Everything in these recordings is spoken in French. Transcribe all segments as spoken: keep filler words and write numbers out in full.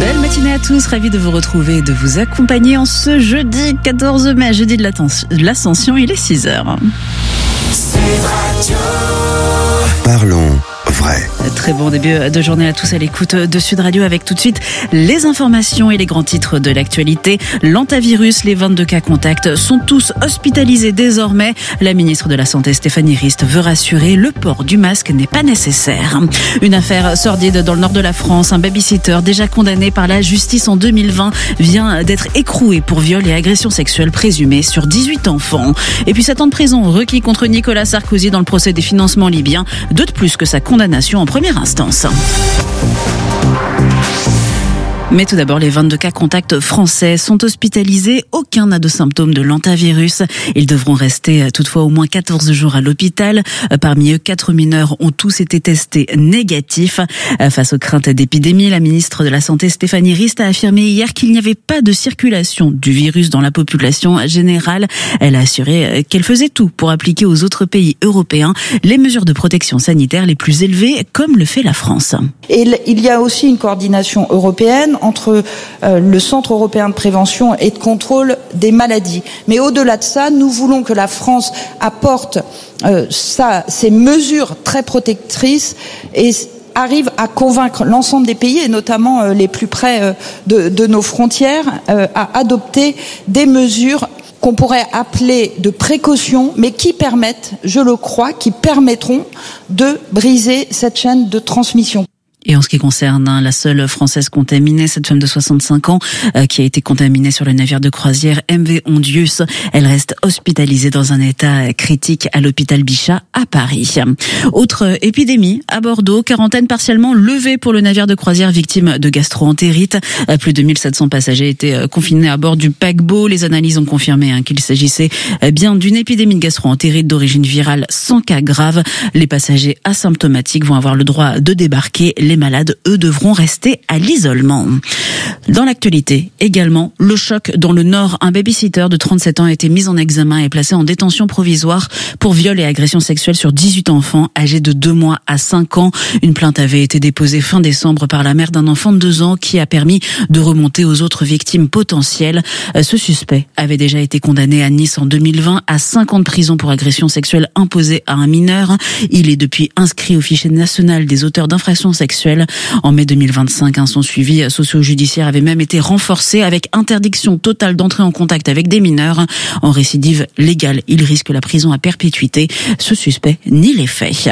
Belle matinée à tous, ravi de vous retrouver et de vous accompagner en ce jeudi quatorze mai, jeudi de l'Ascension, il est six heures. Parlons vrai. Très bon début de journée à tous à l'écoute de Sud Radio avec tout de suite les informations et les grands titres de l'actualité. L'hantavirus, les vingt-deux cas contacts sont tous hospitalisés désormais. La ministre de la Santé Stéphanie Rist veut rassurer, le port du masque n'est pas nécessaire. Une affaire sordide dans le nord de la France. Un babysitter déjà condamné par la justice en deux mille vingt vient d'être écroué pour viol et agression sexuelle présumée sur dix-huit enfants. Et puis sept ans de prison requis contre Nicolas Sarkozy dans le procès des financements libyens. Deux de plus que sa condamnation en première instance. Mais tout d'abord, les vingt-deux cas contacts français sont hospitalisés. Aucun n'a de symptômes de l'hantavirus. Ils devront rester toutefois au moins quatorze jours à l'hôpital. Parmi eux, quatre mineurs ont tous été testés négatifs. Face aux craintes d'épidémie, la ministre de la Santé Stéphanie Rist a affirmé hier qu'il n'y avait pas de circulation du virus dans la population générale. Elle a assuré qu'elle faisait tout pour appliquer aux autres pays européens les mesures de protection sanitaire les plus élevées, comme le fait la France. Et il y a aussi une coordination européenne entre euh, le Centre européen de prévention et de contrôle des maladies. Mais au-delà de ça, nous voulons que la France apporte euh, ça, ces mesures très protectrices et arrive à convaincre l'ensemble des pays, et notamment euh, les plus près euh, de, de nos frontières, euh, à adopter des mesures qu'on pourrait appeler de précaution, mais qui permettent, je le crois, qui permettront de briser cette chaîne de transmission. Et en ce qui concerne hein, la seule Française contaminée, cette femme de soixante-cinq ans euh, qui a été contaminée sur le navire de croisière M V Ondius, elle reste hospitalisée dans un état critique à l'hôpital Bichat à Paris. Autre épidémie à Bordeaux, quarantaine partiellement levée pour le navire de croisière victime de gastro-entérite. Euh, plus de mille sept cents passagers étaient euh, confinés à bord du paquebot. Les analyses ont confirmé hein, qu'il s'agissait euh, bien d'une épidémie de gastro-entérite d'origine virale sans cas grave. Les passagers asymptomatiques vont avoir le droit de débarquer. Les malades, eux, devront rester à l'isolement. Dans l'actualité, également, le choc dans le Nord. Un babysitter de trente-sept ans a été mis en examen et placé en détention provisoire pour viol et agression sexuelle sur dix-huit enfants âgés de deux mois à cinq ans. Une plainte avait été déposée fin décembre par la mère d'un enfant de deux ans qui a permis de remonter aux autres victimes potentielles. Ce suspect avait déjà été condamné à Nice en deux mille vingt à cinq ans de prison pour agression sexuelle imposée à un mineur. Il est depuis inscrit au fichier national des auteurs d'infractions sexuelles. En mai deux mille vingt-cinq, hein, son suivi socio-judiciaire avait même été renforcé avec interdiction totale d'entrer en contact avec des mineurs. En récidive légale, il risque la prison à perpétuité. Ce suspect nie les faits.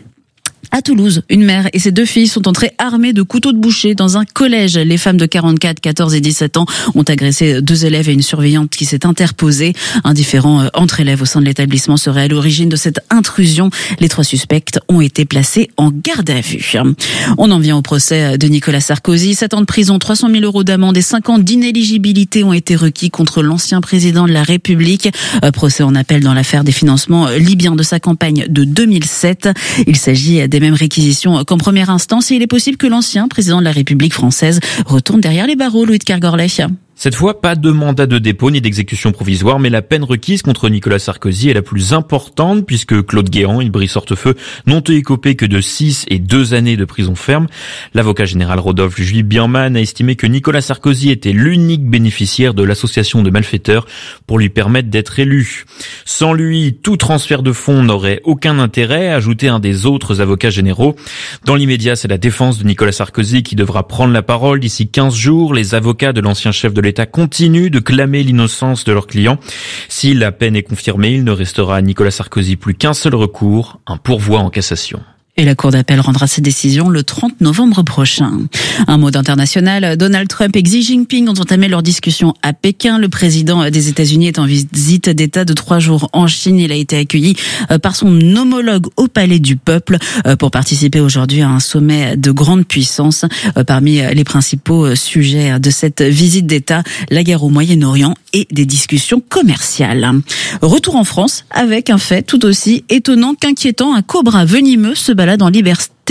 À Toulouse, une mère et ses deux filles sont entrées armées de couteaux de boucher dans un collège. Les femmes de quarante-quatre, quatorze et dix-sept ans ont agressé deux élèves et une surveillante qui s'est interposée. Un différend entre élèves au sein de l'établissement serait à l'origine de cette intrusion. Les trois suspects ont été placés en garde à vue. On en vient au procès de Nicolas Sarkozy. sept ans de prison, trois cent mille euros d'amende et cinq ans d'inéligibilité ont été requis contre l'ancien président de la République. Procès en appel dans l'affaire des financements libyens de sa campagne de deux mille sept. Il s'agit des mêmes réquisitions qu'en première instance et il est possible que l'ancien président de la République française retourne derrière les barreaux, Louis de Kergorlet. Cette fois, pas de mandat de dépôt ni d'exécution provisoire, mais la peine requise contre Nicolas Sarkozy est la plus importante puisque Claude Guéant et Brice Hortefeux n'ont écopé que de six et deux années de prison ferme. L'avocat général Rodolphe Julie Biermann a estimé que Nicolas Sarkozy était l'unique bénéficiaire de l'association de malfaiteurs pour lui permettre d'être élu. Sans lui, tout transfert de fonds n'aurait aucun intérêt, a ajouté un des autres avocats généraux. Dans l'immédiat, c'est la défense de Nicolas Sarkozy qui devra prendre la parole d'ici quinze jours. Les avocats de l'ancien chef de l'État continue de clamer l'innocence de leurs clients. Si la peine est confirmée, il ne restera à Nicolas Sarkozy plus qu'un seul recours, un pourvoi en cassation. Et la Cour d'appel rendra ses décisions le trente novembre prochain. Un mot d'international, Donald Trump et Xi Jinping ont entamé leur discussion à Pékin. Le président des États-Unis est en visite d'État de trois jours en Chine. Il a été accueilli par son homologue au Palais du Peuple pour participer aujourd'hui à un sommet de grande puissance. Parmi les principaux sujets de cette visite d'État, la guerre au Moyen-Orient et des discussions commerciales. Retour en France avec un fait tout aussi étonnant qu'inquiétant. Un cobra venimeux se balade en liberté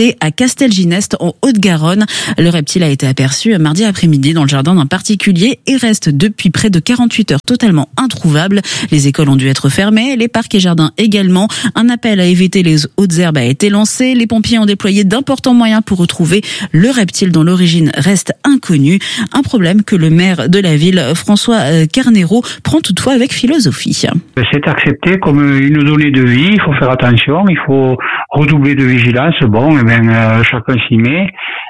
intercepté à Castelginest en Haute-Garonne. Le reptile a été aperçu mardi après-midi dans le jardin d'un particulier et reste depuis près de quarante-huit heures totalement introuvable. Les écoles ont dû être fermées, les parcs et jardins également. Un appel à éviter les hautes herbes a été lancé. Les pompiers ont déployé d'importants moyens pour retrouver le reptile dont l'origine reste inconnue. Un problème que le maire de la ville, François Carnero, prend toutefois avec philosophie. C'est accepté comme une donnée de vie, il faut faire attention, il faut redoubler de vigilance. Bon, eh bien, euh, chacun s'y met.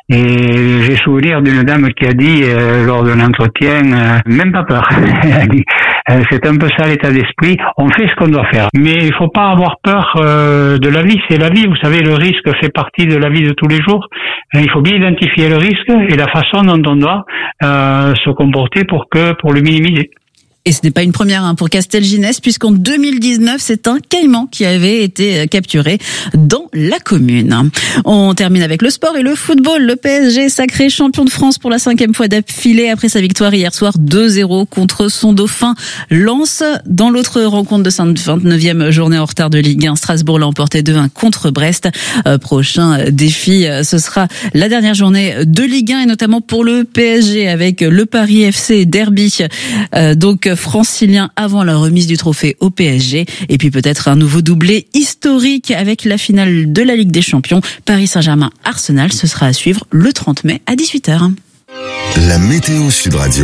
Et j'ai souvenir d'une dame qui a dit euh, lors d'un entretien, euh, même pas peur. Elle a dit, euh, c'est un peu ça l'état d'esprit. On fait ce qu'on doit faire, mais il faut pas avoir peur euh, de la vie. C'est la vie, vous savez, le risque fait partie de la vie de tous les jours. Il faut bien identifier le risque et la façon dont on doit euh, se comporter pour que pour le minimiser. Et ce n'est pas une première hein, pour Castelginest, puisqu'en deux mille dix-neuf, c'est un caïman qui avait été capturé dans la commune. On termine avec le sport et le football. Le P S G sacré champion de France pour la cinquième fois d'affilée après sa victoire hier soir deux zéro contre son dauphin Lens. Dans l'autre rencontre de cette vingt-neuvième journée en retard de Ligue un, Strasbourg l'a emporté deux un contre Brest. Euh, prochain défi, ce sera la dernière journée de Ligue un et notamment pour le P S G avec le Paris F C derby. Euh, donc francilien avant la remise du trophée au P S G et puis peut-être un nouveau doublé historique avec la finale de la Ligue des Champions Paris Saint-Germain-Arsenal. Ce sera à suivre le trente mai à dix-huit heures. La météo Sud Radio.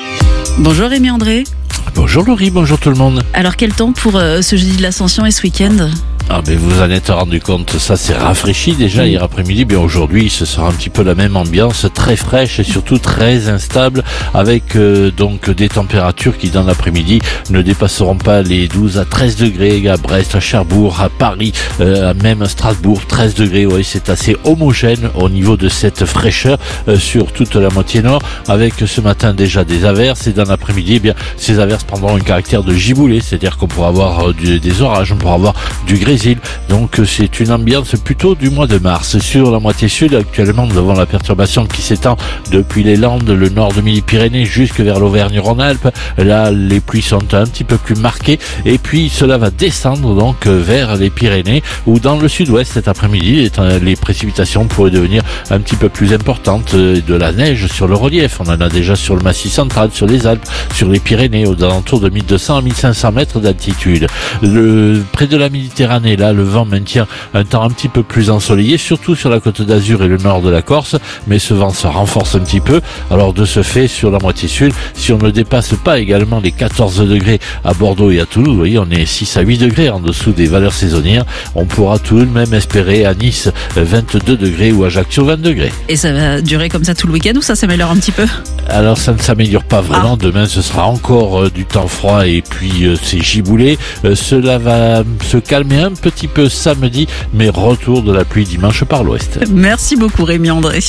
Bonjour Rémi André. Bonjour Laurie, bonjour tout le monde. Alors quel temps pour euh, ce jeudi de l'Ascension et ce week-end ? Ah ben vous en êtes rendu compte, ça s'est rafraîchi déjà hier après-midi. Bien aujourd'hui, ce sera un petit peu la même ambiance, très fraîche et surtout très instable, avec euh, donc des températures qui dans l'après-midi ne dépasseront pas les douze à treize degrés à Brest, à Cherbourg, à Paris, euh, même à Strasbourg, treize degrés. Oui, c'est assez homogène au niveau de cette fraîcheur euh, sur toute la moitié nord, avec ce matin déjà des averses et dans l'après-midi, eh bien ces averses prendront un caractère de giboulée, c'est-à-dire qu'on pourra avoir euh, du, des orages, on pourra avoir du grésil. Donc c'est une ambiance plutôt du mois de mars. Sur la moitié sud, actuellement nous avons la perturbation qui s'étend depuis les Landes, le nord de Midi-Pyrénées jusque vers l'Auvergne-Rhône-Alpes. Là les pluies sont un petit peu plus marquées et puis cela va descendre donc vers les Pyrénées où dans le sud-ouest cet après-midi les précipitations pourraient devenir un petit peu plus importantes, de la neige sur le relief. On en a déjà sur le Massif central, sur les Alpes, sur les Pyrénées aux alentours de mille deux cents à mille cinq cents mètres d'altitude. Le, près de la Méditerranée, là, le vent maintient un temps un petit peu plus ensoleillé, surtout sur la Côte d'Azur et le nord de la Corse, mais ce vent se renforce un petit peu. Alors de ce fait, sur la moitié sud, si on ne dépasse pas également les quatorze degrés à Bordeaux et à Toulouse, vous voyez, on est six à huit degrés en dessous des valeurs saisonnières. On pourra tout de même espérer à Nice vingt-deux degrés ou à Ajaccio vingt degrés. Et ça va durer comme ça tout le week-end ou ça s'améliore un petit peu ? Alors ça ne s'améliore pas vraiment. Ah. Demain, ce sera encore euh, du temps froid et puis euh, c'est giboulé. Euh, cela va se calmer un petit peu samedi, mais retour de la pluie dimanche par l'ouest. Merci beaucoup Rémi André.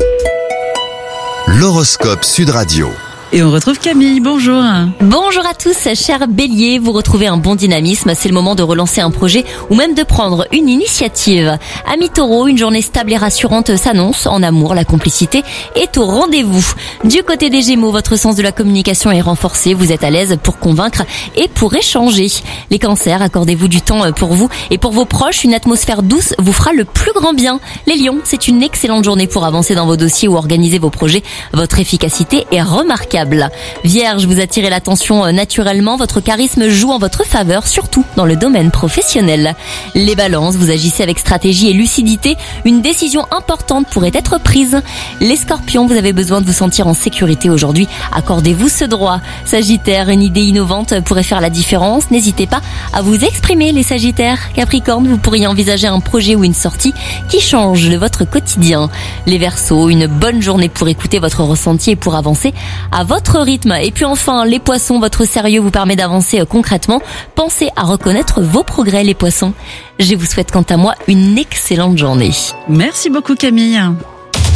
L'horoscope Sud Radio. Et on retrouve Camille, bonjour. Bonjour à tous, chers béliers, vous retrouvez un bon dynamisme, c'est le moment de relancer un projet ou même de prendre une initiative. Amis taureaux, une journée stable et rassurante s'annonce, en amour, la complicité est au rendez-vous. Du côté des gémeaux, votre sens de la communication est renforcé, vous êtes à l'aise pour convaincre et pour échanger. Les cancers, accordez-vous du temps pour vous et pour vos proches, une atmosphère douce vous fera le plus grand bien. Les lions, c'est une excellente journée pour avancer dans vos dossiers ou organiser vos projets, votre efficacité est remarquable. Vierge, vous attirez l'attention naturellement, votre charisme joue en votre faveur, surtout dans le domaine professionnel. Les balances, vous agissez avec stratégie et lucidité, une décision importante pourrait être prise. Les scorpions, vous avez besoin de vous sentir en sécurité aujourd'hui, accordez-vous ce droit. Sagittaire, une idée innovante pourrait faire la différence, n'hésitez pas à vous exprimer les sagittaires. Capricorne, vous pourriez envisager un projet ou une sortie qui change de votre quotidien. Les Verseaux, une bonne journée pour écouter votre ressenti et pour avancer à votre rythme. Et puis enfin, les poissons, votre sérieux vous permet d'avancer concrètement. Pensez à reconnaître vos progrès, les poissons. Je vous souhaite quant à moi une excellente journée. Merci beaucoup Camille.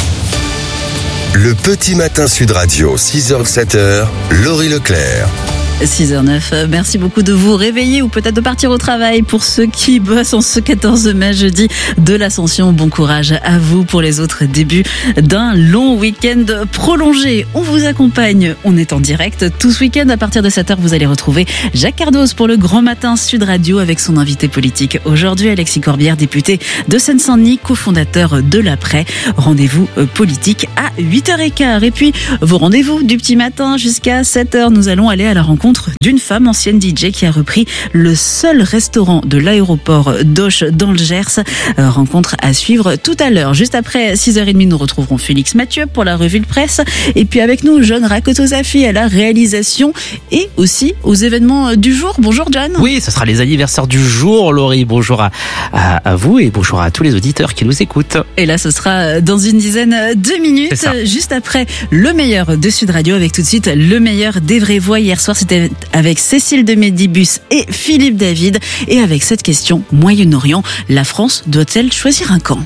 Le petit matin Sud Radio, six heures sept heures, Laurie Leclerc. six heures neuf. Merci beaucoup de vous réveiller ou peut-être de partir au travail pour ceux qui bossent en ce quatorze mai, jeudi de l'Ascension. Bon courage à vous pour les autres débuts d'un long week-end prolongé. On vous accompagne. On est en direct tout ce week-end. À partir de sept heures, vous allez retrouver Jacques Cardoz pour le Grand Matin Sud Radio avec son invité politique. Aujourd'hui, Alexis Corbière, député de Seine-Saint-Denis, cofondateur de l'Après. Rendez-vous politique à huit heures quinze. Et puis, vos rendez-vous du petit matin jusqu'à sept heures. Nous allons aller à la rencontre d'une femme ancienne D J qui a repris le seul restaurant de l'aéroport d'Auch dans le Gers. Euh, rencontre à suivre tout à l'heure. Juste après six heures trente, nous retrouverons Félix Mathieu pour la revue de presse. Et puis avec nous, John Rakotosafi à la réalisation et aussi aux événements du jour. Bonjour John. Oui, ce sera les anniversaires du jour, Laurie. Bonjour à, à, à vous et bonjour à tous les auditeurs qui nous écoutent. Et là, ce sera dans une dizaine de minutes, juste après le meilleur de Sud Radio, avec tout de suite le meilleur des vraies voix. Hier soir, c'était avec Cécile de Medibus et Philippe David. Et avec cette question, Moyen-Orient, la France doit-elle choisir un camp ?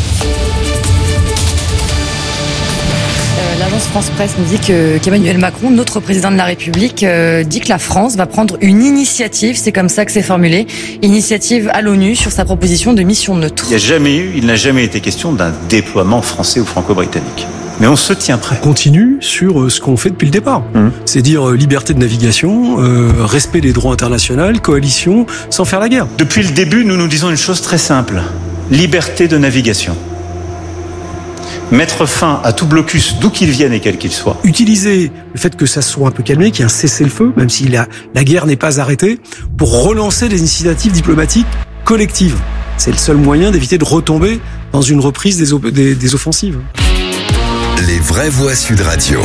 L'agence France Presse nous dit que, qu'Emmanuel Macron, notre président de la République, euh, dit que la France va prendre une initiative, c'est comme ça que c'est formulé, initiative à l'ONU sur sa proposition de mission neutre. Il n'y a jamais eu, il n'a jamais été question d'un déploiement français ou franco-britannique. Mais on se tient prêt. On continue sur ce qu'on fait depuis le départ. Mmh. C'est dire euh, liberté de navigation, euh, respect des droits internationaux, coalition, sans faire la guerre. Depuis le début, nous nous disons une chose très simple. Liberté de navigation. Mettre fin à tout blocus, d'où qu'il vienne et quel qu'il soit. Utiliser le fait que ça soit un peu calmé, qu'il y ait un cessez-le-feu, même si la, la guerre n'est pas arrêtée, pour relancer les initiatives diplomatiques collectives. C'est le seul moyen d'éviter de retomber dans une reprise des, op- des, des offensives. Les vraies voix Sud Radio.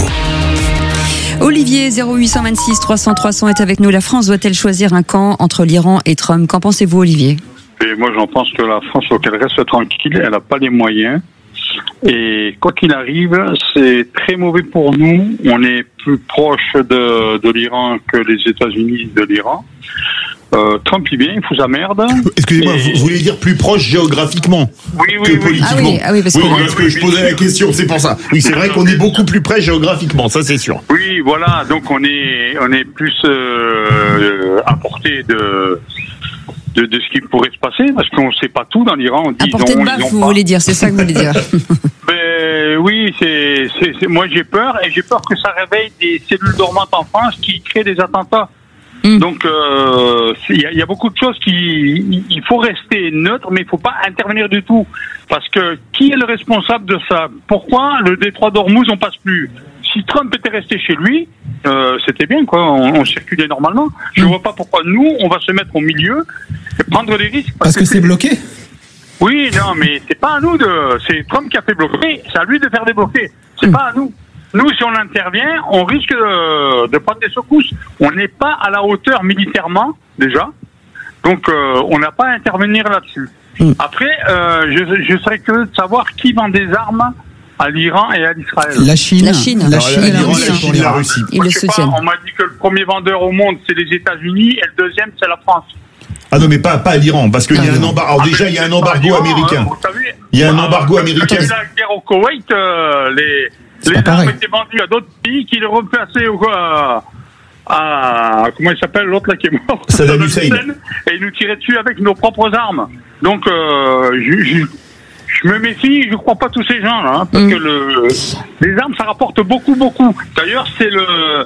Olivier, zéro huit cent vingt-six trois cents trois cents est avec nous. La France doit-elle choisir un camp entre l'Iran et Trump ? Qu'en pensez-vous, Olivier ? Et moi, j'en pense que la France, faut qu'elle reste tranquille. Elle n'a pas les moyens. Et quoi qu'il arrive, c'est très mauvais pour nous. On est plus proche de, de l'Iran que les États-Unis de l'Iran. Euh, Trump, il vient, il fout sa merde. Excusez-moi, et... vous voulez dire plus proche géographiquement oui, oui, que oui. politiquement. Ah oui, ah oui, parce oui, que... parce que je posais la question, c'est pour ça. Oui, c'est vrai qu'on est beaucoup plus près géographiquement, ça c'est sûr. Oui, voilà, donc on est on est plus euh, à portée de... De, de ce qui pourrait se passer, parce qu'on ne sait pas tout dans l'Iran. On dit, à portée de baffe, vous pas. voulez dire, c'est ça que vous voulez dire. Ben, oui, c'est, c'est, c'est, moi j'ai peur, et j'ai peur que ça réveille des cellules dormantes en France qui créent des attentats. Mm. Donc, il euh, y, y a beaucoup de choses qui... Il faut rester neutre, mais il ne faut pas intervenir du tout. Parce que qui est le responsable de ça ? Pourquoi le détroit d'Ormuz, on passe plus ? Si Trump était resté chez lui, euh, c'était bien, quoi. On, on circulait normalement. Je ne vois pas pourquoi nous, on va se mettre au milieu et prendre des risques. Parce, parce que, que c'est, c'est bloqué. Oui, non, mais c'est pas à nous de. C'est Trump qui a fait bloquer. C'est à lui de faire débloquer. C'est mmh. pas à nous. Nous, si on intervient, on risque de, de prendre des secousses. On n'est pas à la hauteur militairement déjà, donc euh, on n'a pas à intervenir là-dessus. Mmh. Après, euh, je, je serais curieux de savoir qui vend des armes à l'Iran et à l'Israël. La Chine. La Chine. La Chine et la Russie. La Chine et la Russie. Ils le soutiennent. On m'a dit que le premier vendeur au monde, c'est les États-Unis et le deuxième, c'est la France. Ah non, mais pas, pas à l'Iran, parce qu'il y a un embargo. Alors déjà, il y a un embargo américain. Il y a un embargo américain. Quand il y a la guerre au Koweït, euh, les, les armes étaient vendues à d'autres pays qui les replaçaient au, à, à, comment il s'appelle, l'autre là qui est mort. Saddam Hussein. Et ils nous tiraient dessus avec nos propres armes. Donc, euh, je, je, je me méfie, je crois pas tous ces gens là, hein, parce mmh. que le, les armes, ça rapporte beaucoup, beaucoup. D'ailleurs, c'est le,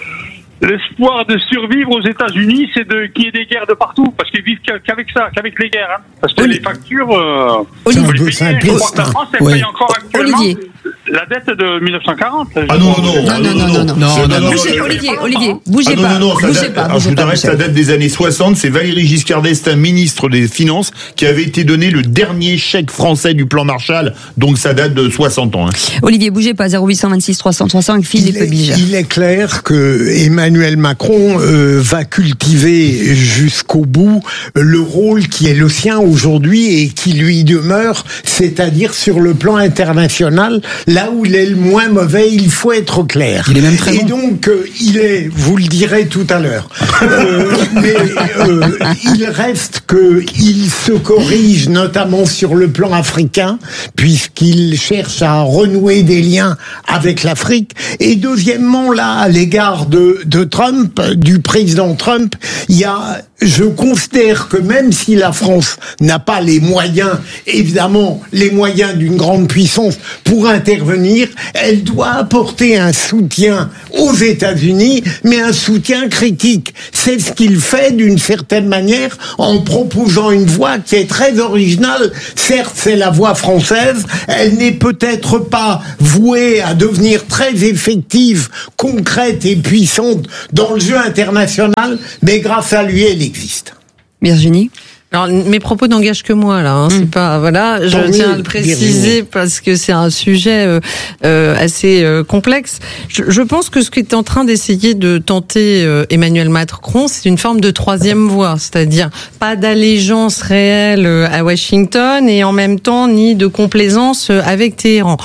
l'espoir de survivre aux États-Unis, c'est de qu'il y ait des guerres de partout, parce qu'ils vivent qu'avec ça, qu'avec les guerres. Hein. Parce que oui. les factures, euh, Olivier, les payer, je crois que la France, elle ouais. paye encore actuellement Olivier. la dette de mille neuf cent quarante. Ah non, non, non, non, non, non, non, non, non, bougez, Olivier, Olivier, bougez ah non, pas, non, non, bougez date, pas, alors, bougez je pas. dirais, ça date des années soixante, c'est Valéry Giscard d'Estaing, ministre des Finances, qui avait été donné le dernier chèque français du plan Marshall, donc ça date de soixante ans. Hein. Olivier, bougez pas, zéro huit cent vingt-six trois cents trois cents avec Philippe Bijar. Il est clair que Emmanuel Macron euh, va cultiver jusqu'au bout le rôle qui est le sien aujourd'hui et qui lui demeure, c'est-à-dire sur le plan international, là où il est le moins mauvais, il faut être clair. Il est même très Et bon. donc, euh, il est, vous le direz tout à l'heure, euh, mais euh, il reste qu'il se corrige, notamment sur le plan africain, puisqu'il cherche à renouer des liens avec l'Afrique. Et deuxièmement, là, à l'égard de, de Trump, du président Trump, il y a, je considère que même si la France n'a pas les moyens, évidemment, les moyens d'une grande puissance pour intervenir, elle doit apporter un soutien aux États-Unis, mais un soutien critique. C'est ce qu'il fait d'une certaine manière en proposant une voie qui est très originale. Certes, c'est la voie française, elle n'est peut-être pas vouée à devenir très effective, concrète et puissante dans le jeu international, mais grâce à lui, elle existe. Virginie ? Alors, mes propos n'engagent que moi, là. Hein, mmh. C'est pas, voilà, je Tant tiens mieux, à le préciser parce que c'est un sujet euh, euh, assez euh, complexe. Je, je pense que ce qu'est en train d'essayer de tenter euh, Emmanuel Macron, c'est une forme de troisième voie, c'est-à-dire pas d'allégeance réelle euh, à Washington et en même temps ni de complaisance euh, avec Téhéran.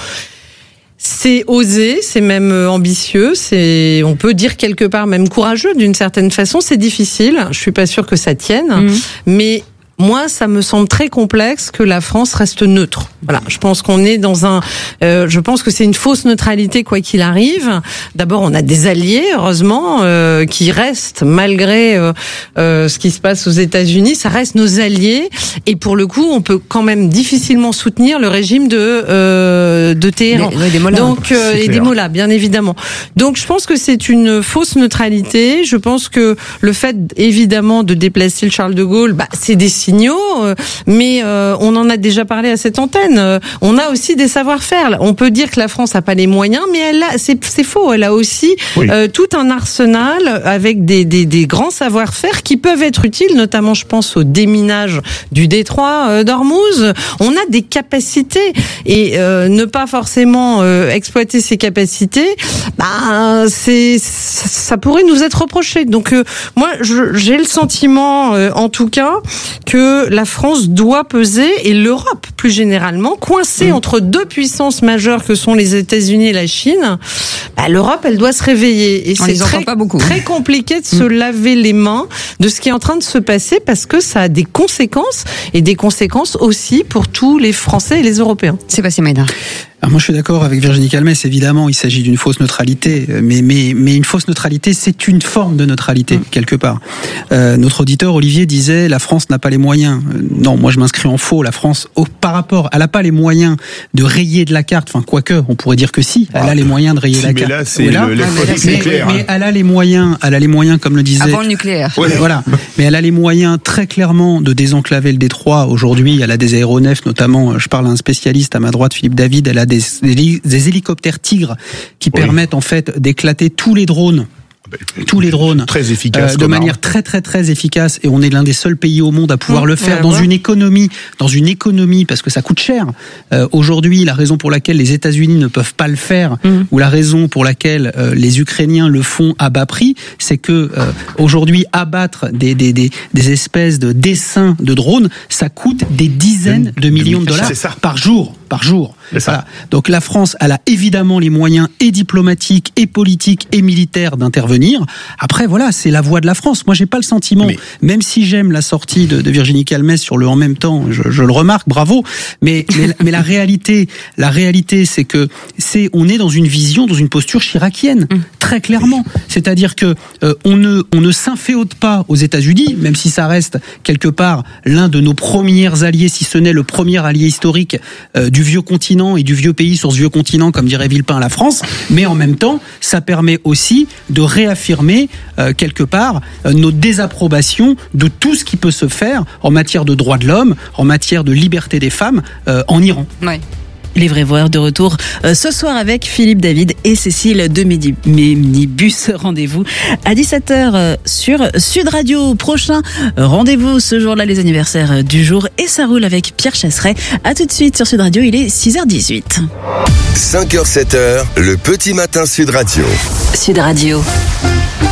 C'est osé, c'est même ambitieux, c'est, on peut dire quelque part même courageux d'une certaine façon. C'est difficile, je suis pas sûre que ça tienne, mmh. mais moi, ça me semble très complexe que la France reste neutre. Voilà, je pense qu'on est dans un, euh, je pense que c'est une fausse neutralité quoi qu'il arrive. D'abord, on a des alliés, heureusement, euh, qui restent malgré euh, euh, ce qui se passe aux États-Unis. Ça reste nos alliés, et pour le coup, on peut quand même difficilement soutenir le régime de euh, de Téhéran. Des, ouais, des mollahs. Donc euh, et des mollahs, bien évidemment. Donc, je pense que c'est une fausse neutralité. Je pense que le fait, évidemment, de déplacer le Charles de Gaulle, bah, c'est des signaux, mais euh, on en a déjà parlé à cette antenne. On a aussi des savoir-faire. On peut dire que la France n'a pas les moyens, mais elle a, c'est, c'est faux. Elle a aussi oui. euh, tout un arsenal avec des, des, des grands savoir-faire qui peuvent être utiles, notamment, je pense, au déminage du détroit euh, d'Ormuz. On a des capacités et euh, ne pas forcément euh, exploiter ces capacités, bah, c'est, ça pourrait nous être reproché. Donc, euh, moi, je, j'ai le sentiment, euh, en tout cas, que la France doit peser, et l'Europe plus généralement, coincée mmh. entre deux puissances majeures que sont les États-Unis et la Chine. Bah, l'Europe, elle doit se réveiller, et on c'est très, pas beaucoup. très compliqué de mmh. se laver les mains de ce qui est en train de se passer, parce que ça a des conséquences, et des conséquences aussi pour tous les Français et les Européens. Sébastien Maïda. Alors moi je suis d'accord avec Virginie Calmès, évidemment il s'agit d'une fausse neutralité, mais, mais, mais une fausse neutralité c'est une forme de neutralité mmh. quelque part. Euh, notre auditeur Olivier disait la France n'a pas les moyens. Euh, non, moi je m'inscris en faux, la France au, par rapport, elle n'a pas les moyens de rayer de la carte, enfin quoique on pourrait dire que si, elle ah, a les moyens de rayer si, la mais carte. Là, c'est là, le, la mais, mais, clair, mais hein. elle a les moyens, elle a les moyens comme le disait... Avant le nucléaire. Ouais, voilà, mais elle a les moyens très clairement de désenclaver le détroit. Aujourd'hui elle a des aéronefs, notamment, je parle à un spécialiste à ma droite, Philippe David, elle a des, des des hélicoptères Tigre qui oui. permettent en fait d'éclater tous les drones. Tous les drones, très efficace, euh, de manière arme. très très très efficace, et on est l'un des seuls pays au monde à pouvoir mmh, le faire ouais, dans ouais. une économie, dans une économie parce que ça coûte cher. Euh, aujourd'hui, la raison pour laquelle les États-Unis ne peuvent pas le faire, mmh. ou la raison pour laquelle euh, les Ukrainiens le font à bas prix, c'est que euh, aujourd'hui abattre des, des des des espèces de dessins de drones, ça coûte des dizaines de, de millions de dollars par jour, par jour. Voilà. Donc la France, elle a évidemment les moyens et diplomatiques et politiques et militaires d'intervenir. Après, voilà, c'est la voix de la France. Moi, j'ai pas le sentiment, mais... même si j'aime la sortie de, de Virginie Calmès sur le en même temps, je, je le remarque, bravo. Mais, mais, mais la réalité, la réalité, c'est que c'est, on est dans une vision, dans une posture chiracienne, mmh. très clairement. C'est-à-dire que euh, on ne, on ne s'inféote pas aux États-Unis, même si ça reste quelque part l'un de nos premiers alliés, si ce n'est le premier allié historique euh, du vieux continent et du vieux pays sur ce vieux continent, comme dirait Villepin, la France. Mais en même temps, ça permet aussi de réaffirmer euh, quelque part euh, nos désapprobations de tout ce qui peut se faire en matière de droits de l'homme, en matière de liberté des femmes euh, en Iran. Ouais. Les vrais voix de retour euh, ce soir avec Philippe David et Cécile de Midi, Minibus. Rendez-vous à dix-sept heures euh, sur Sud Radio. Prochain euh, rendez-vous ce jour-là, les anniversaires euh, du jour, et ça roule avec Pierre Chasseret. À tout de suite sur Sud Radio, il est six heures dix-huit. cinq heures sept heures, le petit matin Sud Radio. Sud Radio.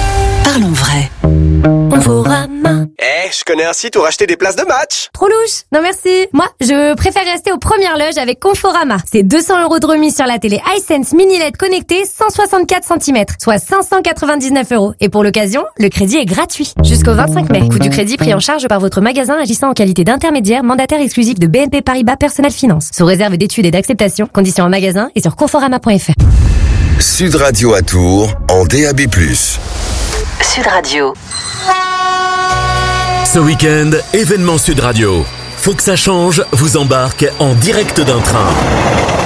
Parlons vrai. Conforama. Eh, je connais un site où racheter des places de match. Trop louche. Non merci. Moi, je préfère rester aux premières loges avec Conforama. C'est deux cents euros de remise sur la télé iSense Mini L E D connectée cent soixante-quatre centimètres, soit cinq cent quatre-vingt-dix-neuf euros. Et pour l'occasion, le crédit est gratuit. Jusqu'au vingt-cinq mai. Coût du crédit pris en charge par votre magasin agissant en qualité d'intermédiaire mandataire exclusif de B N P Paribas Personnel Finance. Sous réserve d'études et d'acceptation. Conditions en magasin et sur conforama point f r. Sud Radio à Tours en D A B plus. Sud Radio. Ce week-end, événement Sud Radio. Faut que ça change vous embarque en direct d'un train.